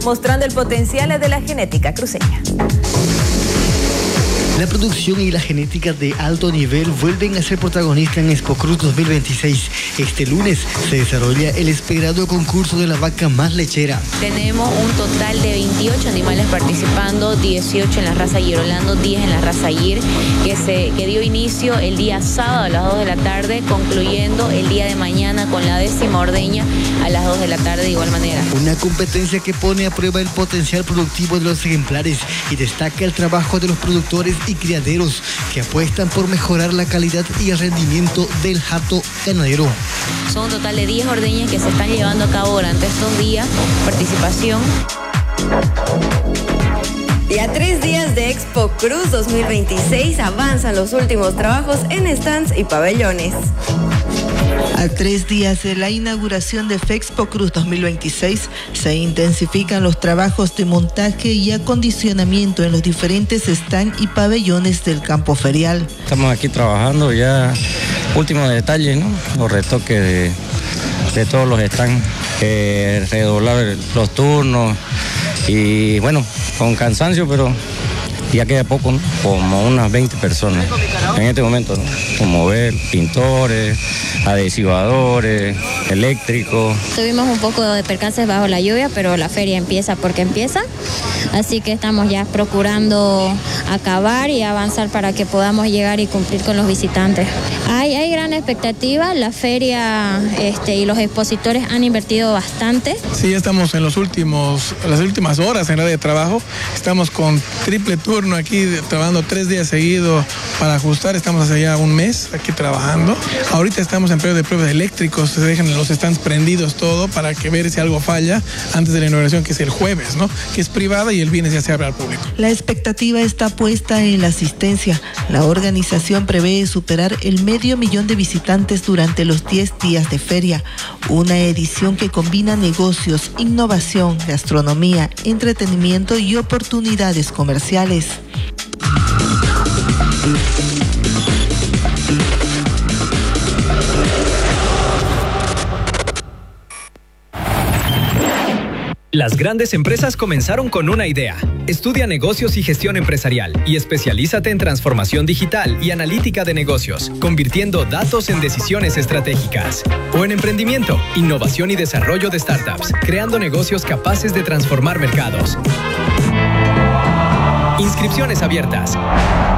mostrando el potencial de la genética cruceña. La producción y la genética de alto nivel vuelven a ser protagonistas en Expo Cruz 2026. Este lunes se desarrolla el esperado concurso de la vaca más lechera. Tenemos un total de 28 animales participando, 18 en la raza Girolando, 10 en la raza Gir, que dio inicio el día sábado a las 2 de la tarde, concluyendo el día de mañana con la 10ª ordeña a las 2 de la tarde de igual manera. Una competencia que pone a prueba el potencial productivo de los ejemplares y destaca el trabajo de los productores y criaderos que apuestan por mejorar la calidad y el rendimiento del hato ganadero. Son un total de 10 ordeñas que se están llevando a cabo durante estos días. Participación. Y a 3 días de Expo Cruz 2026 avanzan los últimos trabajos en stands y pabellones. A 3 días de la inauguración de Fexpo Cruz 2026, se intensifican los trabajos de montaje y acondicionamiento en los diferentes stands y pabellones del campo ferial. Estamos aquí trabajando ya, últimos detalles, ¿no? Los retoques de todos los stands, redoblar los turnos y bueno, con cansancio, pero ya queda poco, ¿no? Como unas 20 personas en este momento, ¿no? Como ver, pintores, adhesivadores, eléctricos. Tuvimos un poco de percances bajo la lluvia, pero la feria empieza porque empieza, así que estamos ya procurando acabar y avanzar para que podamos llegar y cumplir con los visitantes. Hay gran expectativa, la feria y los expositores han invertido bastante. Sí, ya estamos en las últimas horas en área de trabajo, estamos con triple turno aquí, trabajando 3 días seguidos para ajustar, estamos hace ya un mes aquí trabajando. Ahorita estamos en periodo de pruebas eléctricos, se dejan los stands prendidos todo para que ver si algo falla antes de la inauguración, que es el jueves, ¿no? Que es privada y el viernes ya se abre al público. La expectativa está puesta en la asistencia. La organización prevé superar el 500,000 de visitantes durante los 10 días de feria, una edición que combina negocios, innovación, gastronomía, entretenimiento y oportunidades comerciales. Las grandes empresas comenzaron con una idea. Estudia negocios y gestión empresarial y especialízate en transformación digital y analítica de negocios, convirtiendo datos en decisiones estratégicas. O en emprendimiento, innovación y desarrollo de startups, creando negocios capaces de transformar mercados. Inscripciones abiertas.